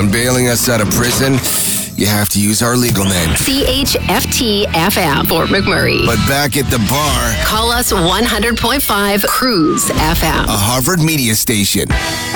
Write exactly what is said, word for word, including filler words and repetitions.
when bailing us out of prison, you have to use our legal name. C H F T F M, Fort McMurray. But back at the bar, call us one hundred point five Cruise F M. a Harvard media station.